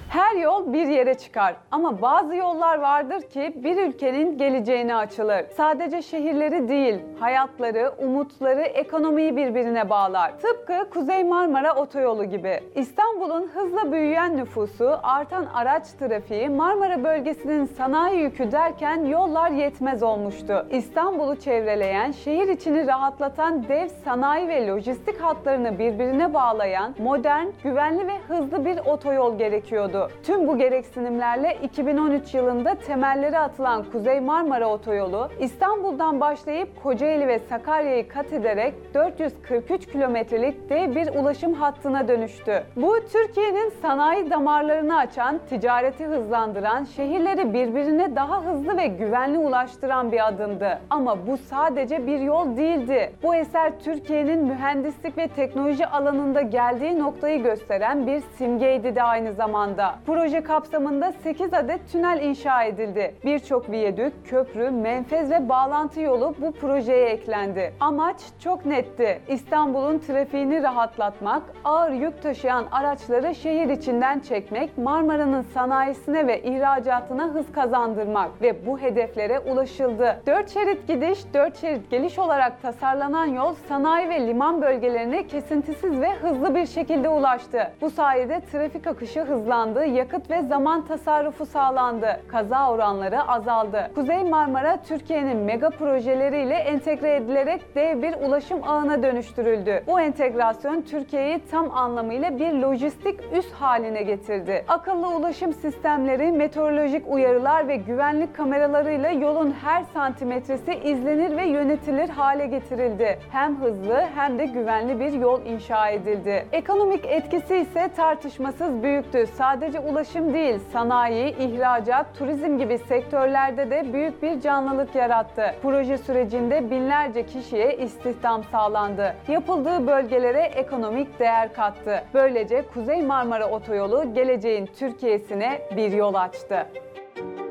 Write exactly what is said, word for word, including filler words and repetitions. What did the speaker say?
Her yol bir yere çıkar ama bazı yollar vardır ki bir ülkenin geleceğine açılır. Sadece şehirleri değil, hayatları, umutları, ekonomiyi birbirine bağlar. Tıpkı Kuzey Marmara Otoyolu gibi. İstanbul'un hızla büyüyen nüfusu, artan araç trafiği, Marmara bölgesinin sanayi yükü derken yollar yetmez olmuştu. İstanbul'u çevreleyen, şehir içini rahatlatan dev sanayi ve lojistik hatlarını birbirine bağlayan modern, güvenli ve hızlı bir otoyol gerekiyordu. Tüm bu gereksinimlerle iki bin on üç yılında temelleri atılan Kuzey Marmara Otoyolu, İstanbul'dan başlayıp Kocaeli ve Sakarya'yı kat ederek dört yüz kırk üç kilometrelik dev bir ulaşım hattına dönüştü. Bu, Türkiye'nin sanayi damarlarını açan, ticareti hızlandıran, şehirleri birbirine daha hızlı ve güvenli ulaştıran bir adımdı. Ama bu sadece bir yol değildi. Bu eser Türkiye'nin mühendislik ve teknoloji alanında geldiği noktayı gösteren bir simgeydi de aynı zamanda. Proje kapsamında sekiz adet tünel inşa edildi. Birçok viyadük, köprü, menfez ve bağlantı yolu bu projeye eklendi. Amaç çok netti. İstanbul'un trafiğini rahatlatmak, ağır yük taşıyan araçları şehir içinden çekmek, Marmara'nın sanayisine ve ihracatına hız kazandırmak ve bu hedeflere ulaşıldı. Dört şerit gidiş, dört şerit geliş olarak tasarlanan yol sanayi ve liman bölgelerine kesintisiz ve hızlı bir şekilde ulaştı. Bu sayede trafik akışı hızlandı, yakıt ve zaman tasarrufu sağlandı. Kaza oranları azaldı. Kuzey Marmara, Türkiye'nin mega projeleriyle entegre edilerek dev bir ulaşım ağına dönüştürüldü. Bu entegrasyon Türkiye'yi tam anlamıyla bir lojistik üs haline getirdi. Akıllı ulaşım sistemleri, meteorolojik uyarılar ve güvenlik kameralarıyla yolun her santimetresi izlenir ve yönetilir hale getirildi. Hem hızlı hem de güvenli bir yol inşa edildi. Ekonomik etkisi ise tartışmasız büyüktü. Sadece ulaşım değil, sanayi, ihracat, turizm gibi sektörlerde de büyük bir canlılık yarattı. Proje sürecinde binlerce kişiye istihdam sağlandı. Yapıldığı bölgelere ekonomik değer kattı. Böylece Kuzey Marmara Otoyolu geleceğin Türkiye'sine bir yol açtı.